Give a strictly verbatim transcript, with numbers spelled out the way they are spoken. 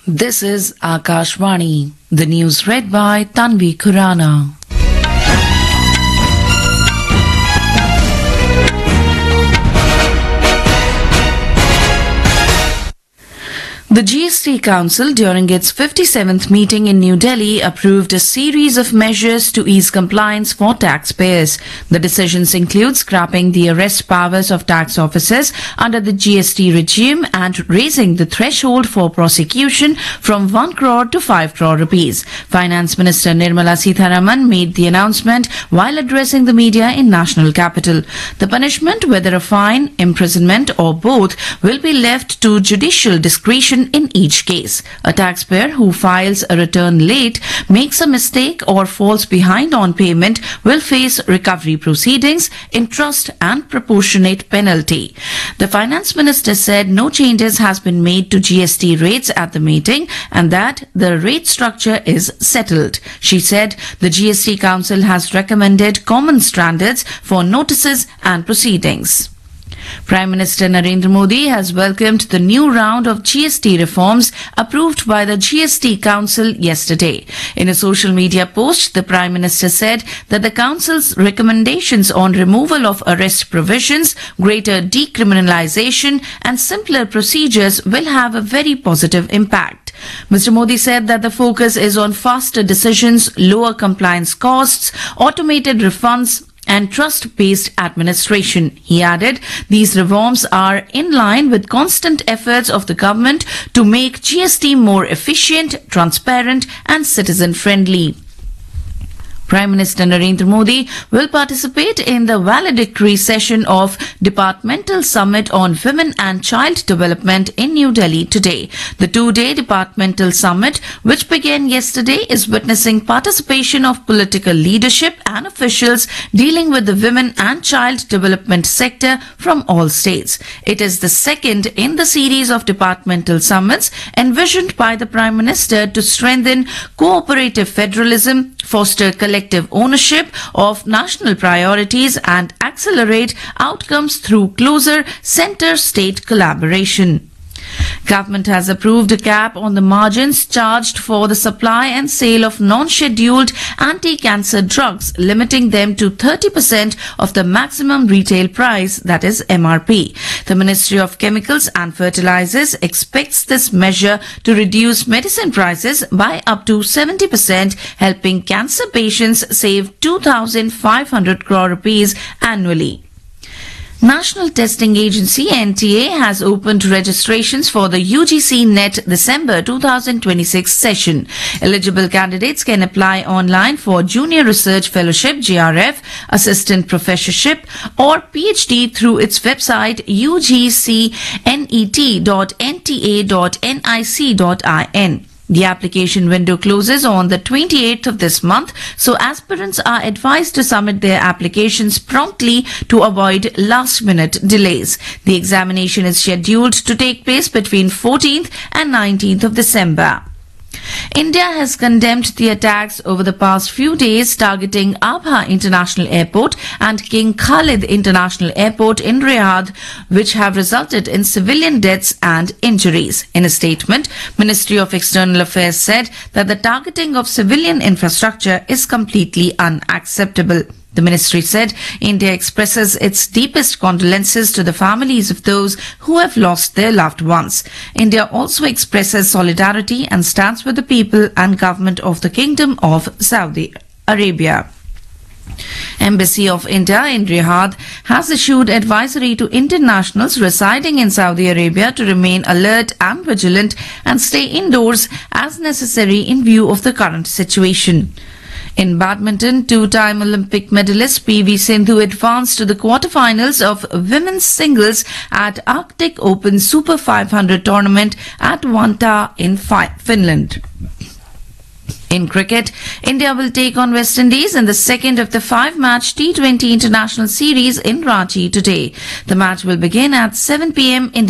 This is Akashvani. The news read by Tanvi Khurana. The G S T Council, during its fifty-seventh meeting in New Delhi, approved a series of measures to ease compliance for taxpayers. The decisions include scrapping the arrest powers of tax officers under the G S T regime and raising the threshold for prosecution from one crore to five crore rupees. Finance Minister Nirmala Sitharaman made the announcement while addressing the media in National Capital. The punishment, whether a fine, imprisonment or both, will be left to judicial discretion in each case. A taxpayer who files a return late, makes a mistake or falls behind on payment will face recovery proceedings, interest and proportionate penalty. The Finance Minister said no changes has been made to G S T rates at the meeting and that the rate structure is settled. She said the G S T Council has recommended common standards for notices and proceedings. Prime Minister Narendra Modi has welcomed the new round of G S T reforms approved by the G S T Council yesterday. In a social media post, the Prime Minister said that the Council's recommendations on removal of arrest provisions, greater decriminalization and simpler procedures will have a very positive impact. Mister Modi said that the focus is on faster decisions, lower compliance costs, automated refunds, and trust-based administration. He added, these reforms are in line with constant efforts of the government to make G S T more efficient, transparent and citizen-friendly. Prime Minister Narendra Modi will participate in the valedictory session of Departmental Summit on Women and Child Development in New Delhi today. The two-day Departmental Summit, which began yesterday, is witnessing participation of political leadership and officials dealing with the women and child development sector from all states. It is the second in the series of departmental summits envisioned by the Prime Minister to strengthen cooperative federalism, foster collective ownership of national priorities and accelerate outcomes through closer center-state collaboration. Government has approved a cap on the margins charged for the supply and sale of non-scheduled anti-cancer drugs, limiting them to thirty percent of the maximum retail price, that is M R P. The Ministry of Chemicals and Fertilizers expects this measure to reduce medicine prices by up to seventy percent, helping cancer patients save two thousand five hundred crore rupees annually. National Testing Agency N T A has opened registrations for the U G C NET December two thousand twenty-six session. Eligible candidates can apply online for Junior Research Fellowship J R F, Assistant Professorship or P H D through its website u g c net dot n t a dot nic dot in. The application window closes on the twenty-eighth of this month, so aspirants are advised to submit their applications promptly to avoid last-minute delays. The examination is scheduled to take place between fourteenth and nineteenth of December. India has condemned the attacks over the past few days targeting Abha International Airport and King Khalid International Airport in Riyadh, which have resulted in civilian deaths and injuries. In a statement, Ministry of External Affairs said that the targeting of civilian infrastructure is completely unacceptable. The ministry said India expresses its deepest condolences to the families of those who have lost their loved ones. India also expresses solidarity and stands with the people and government of the Kingdom of Saudi Arabia. Embassy of India in Riyadh has issued advisory to Indian nationals residing in Saudi Arabia to remain alert and vigilant and stay indoors as necessary in view of the current situation. In badminton, two-time Olympic medalist P V Sindhu advanced to the quarterfinals of women's singles at Arctic Open Super five hundred tournament at Vantaa in Finland. In cricket, India will take on West Indies in the second of the five-match T twenty International Series in Ranchi today. The match will begin at seven p m Indian